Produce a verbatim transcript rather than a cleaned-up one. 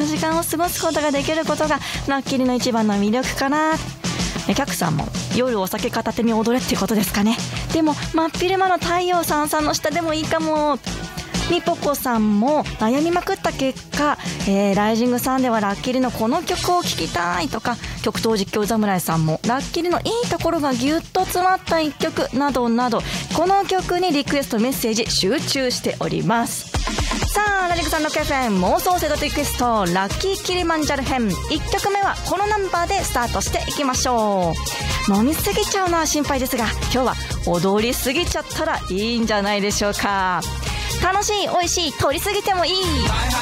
な時間を過ごすことができることがラッキリの一番の魅力かな。客さんも夜お酒片手に踊れっていうことですかね。でも真っ昼間の太陽さんさんの下でもいいかも。みぽこさんも悩みまくった結果、えー、ライジングさんではラッキリのこの曲を聴きたいとか、極東実況侍さんもラッキリのいいところがギュッと詰まった一曲などなど、この曲にリクエストメッセージ集中しております。さあ、ラジクさんのキャフェン妄想セドリクエストラッキーキリマンジャロ編、いっきょくめはこのナンバーでスタートしていきましょう。飲みすぎちゃうのは心配ですが、今日は踊りすぎちゃったらいいんじゃないでしょうか。楽しい、美味しい、取りすぎてもいい。